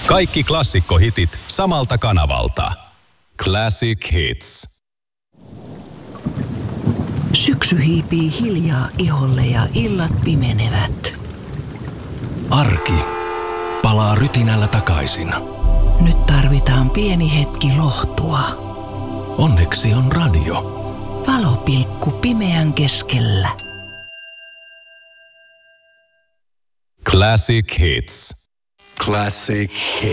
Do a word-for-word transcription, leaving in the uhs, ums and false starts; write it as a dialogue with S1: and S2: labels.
S1: Kaikki klassikkohitit samalta kanavalta. Classic Hits.
S2: Syksy hiipii hiljaa iholle ja illat pimenevät.
S3: Arki palaa rytinällä takaisin.
S2: Nyt tarvitaan pieni hetki lohtua.
S3: Onneksi on radio.
S2: Valopilkku pimeän keskellä.
S1: Classic Hits.
S3: Classic Hits.